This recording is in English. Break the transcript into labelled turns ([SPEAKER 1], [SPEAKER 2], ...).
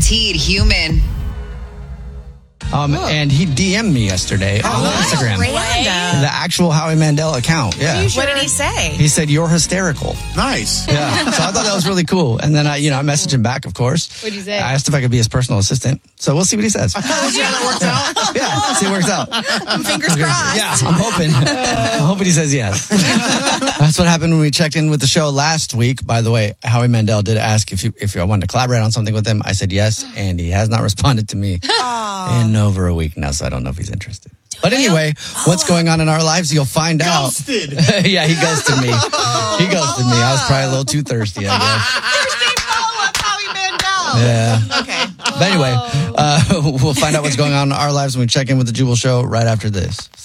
[SPEAKER 1] guaranteed human.
[SPEAKER 2] And he DM'd me yesterday on Instagram.
[SPEAKER 3] Random.
[SPEAKER 2] The actual Howie Mandel account. Yeah.
[SPEAKER 3] What did he say?
[SPEAKER 2] He said, "You're hysterical."
[SPEAKER 4] Nice.
[SPEAKER 2] Yeah. So I thought that was really cool. And then I messaged him back, of course.
[SPEAKER 5] What'd you say?
[SPEAKER 2] I asked if I could be his personal assistant. So we'll see what he says.
[SPEAKER 4] See how that works out?
[SPEAKER 2] Yeah, see how it works out.
[SPEAKER 3] Fingers crossed.
[SPEAKER 2] Yeah, I'm hoping. I'm hoping he says yes. That's what happened when we checked in with the show last week. By the way, Howie Mandel did ask if I wanted to collaborate on something with him. I said yes, and he has not responded to me in over a week now, so I don't know if he's interested. But anyway, what's going on in our lives, you'll find out.
[SPEAKER 4] Ghosted.
[SPEAKER 2] Yeah, he ghosted me. He ghosted me. I was probably a little too thirsty, I guess.
[SPEAKER 3] Thursday follow-up, Howie Mandel.
[SPEAKER 2] Yeah.
[SPEAKER 3] Okay.
[SPEAKER 2] But anyway, we'll find out what's going on in our lives when we check in with the Jubal Show right after this.